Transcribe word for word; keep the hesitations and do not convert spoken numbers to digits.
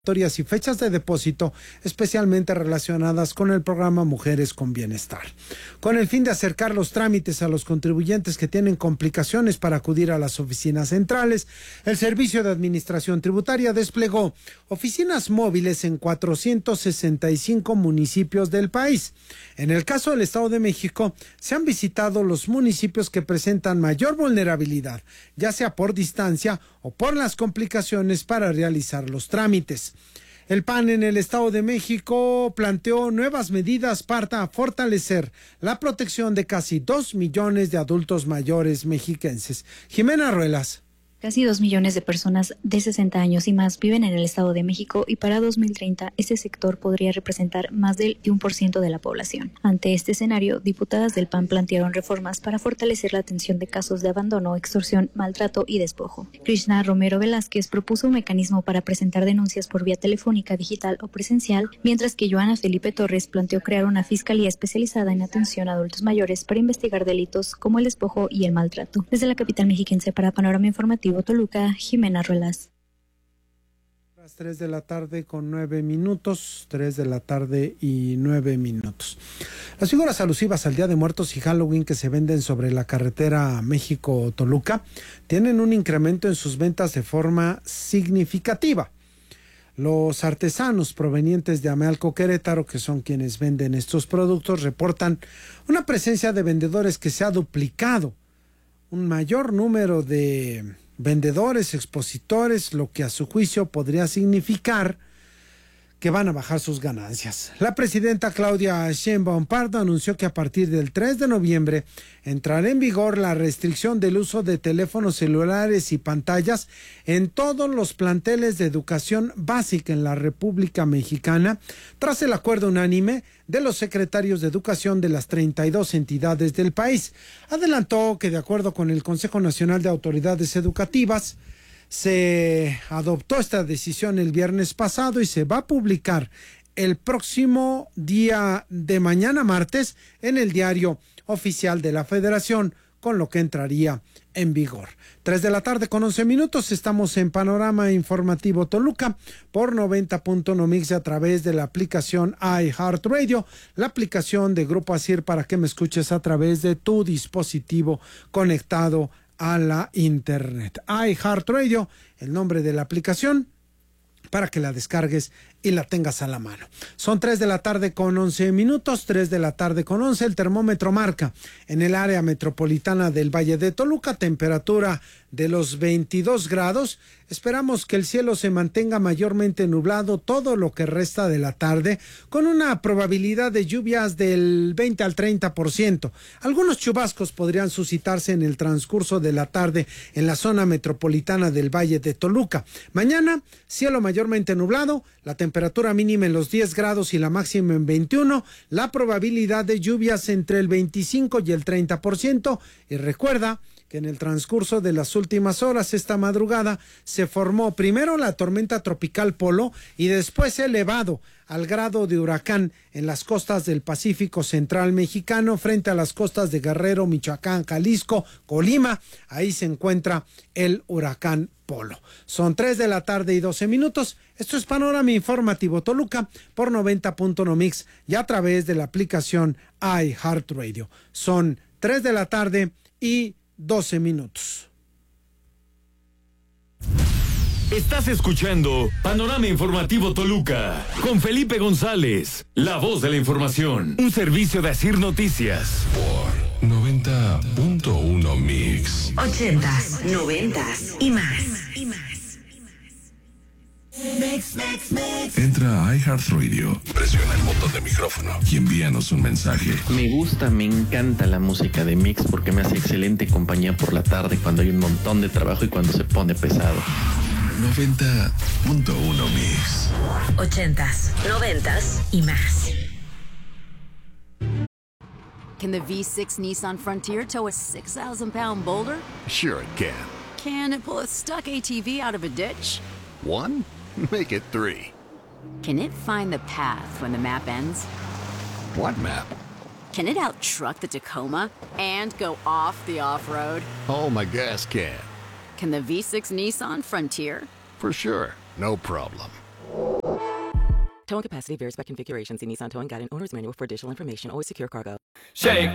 y fechas de depósito especialmente relacionadas con el programa Mujeres con Bienestar. Con el fin de acercar los trámites a los contribuyentes que tienen complicaciones para acudir a las oficinas centrales, el Servicio de Administración Tributaria desplegó oficinas móviles en cuatrocientos sesenta y cinco municipios del país. En el caso del Estado de México, se han visitado los municipios que presentan mayor vulnerabilidad, ya sea por distancia o por las complicaciones para realizar los trámites. El P A N en el Estado de México planteó nuevas medidas para fortalecer la protección de casi dos millones de adultos mayores mexiquenses. Jimena Ruelas. Casi dos millones de personas de sesenta años y más viven en el Estado de México y para dos mil treinta ese sector podría representar más del uno por ciento de la población. Ante este escenario, diputadas del P A N plantearon reformas para fortalecer la atención de casos de abandono, extorsión, maltrato y despojo. Krishna Romero Velázquez propuso un mecanismo para presentar denuncias por vía telefónica, digital o presencial, mientras que Joana Felipe Torres planteó crear una fiscalía especializada en atención a adultos mayores para investigar delitos como el despojo y el maltrato. Desde la capital mexiquense para Panorama Informativo Toluca, Jimena Ruelas. Las tres de la tarde con nueve minutos, tres de la tarde y nueve minutos. Las figuras alusivas al Día de Muertos y Halloween que se venden sobre la carretera México-Toluca tienen un incremento en sus ventas de forma significativa. Los artesanos provenientes de Amealco, Querétaro, que son quienes venden estos productos, reportan una presencia de vendedores que se ha duplicado, un mayor número de vendedores, expositores, lo que a su juicio podría significar que van a bajar sus ganancias. La presidenta Claudia Sheinbaum Pardo anunció que a partir del tres de noviembre entrará en vigor la restricción del uso de teléfonos celulares y pantallas en todos los planteles de educación básica en la República Mexicana, tras el acuerdo unánime de los secretarios de educación de las treinta y dos entidades del país. Adelantó que de acuerdo con el Consejo Nacional de Autoridades Educativas, se adoptó esta decisión el viernes pasado y se va a publicar el próximo día de mañana martes en el Diario Oficial de la Federación, con lo que entraría en vigor. Tres de la tarde con once minutos, estamos en Panorama Informativo Toluca por noventa punto uno Mix a través de la aplicación iHeartRadio, la aplicación de Grupo Asir para que me escuches a través de tu dispositivo conectado a la internet. iHeartRadio, el nombre de la aplicación, para que la descargues y la tengas a la mano. Son tres de la tarde con once minutos, tres de la tarde con once, el termómetro marca en el área metropolitana del Valle de Toluca, temperatura de los veintidós grados. Esperamos que el cielo se mantenga mayormente nublado todo lo que resta de la tarde, con una probabilidad de lluvias del veinte al treinta por ciento. Algunos chubascos podrían suscitarse en el transcurso de la tarde en la zona metropolitana del Valle de Toluca. Mañana, cielo mayormente nublado, la temperatura mínima en los diez grados y la máxima en veintiuno, la probabilidad de lluvias entre el veinticinco y el treinta por ciento, y recuerda que en el transcurso de las últimas horas esta madrugada se formó primero la tormenta tropical Polo y después elevado al grado de huracán en las costas del Pacífico Central mexicano frente a las costas de Guerrero, Michoacán, Jalisco, Colima. Ahí se encuentra el huracán Polo. Son tres de la tarde y doce minutos. Esto es Panorama Informativo Toluca por noventa punto uno Mix y a través de la aplicación iHeartRadio. Son tres de la tarde y doce minutos. Estás escuchando Panorama Informativo Toluca con Felipe González, la voz de la información, un servicio de Asir Noticias por noventa punto uno Mix. Ochentas, noventas y más. Y más. Mix, mix, mix. Entra a iHeartRadio, presiona el botón de micrófono y envíanos un mensaje. Me gusta, me encanta la música de Mix porque me hace excelente compañía por la tarde cuando hay un montón de trabajo y cuando se pone pesado. noventa punto uno Mix. Ochentas, noventas y más. Can the V six Nissan Frontier tow a six thousand pound boulder? Sure it can. Can it pull a stuck A T V out of a ditch? One? Make it three. Can it find the path when the map ends? What map? Can it out-truck the Tacoma and go off the off-road? Oh, my gas can. Can the V six Nissan Frontier? For sure. No problem. Towing capacity varies by configuration. See Nissan Towing Guide and Owner's Manual for additional information. Always secure cargo. Shake